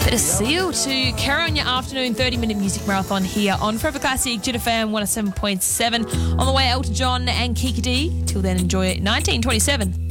Bit of Seal to carry on your afternoon 30-minute music marathon here on Forever Classic, Jitter FM 107.7. On the way, Elton John and Kiki D. Till then, enjoy 1927.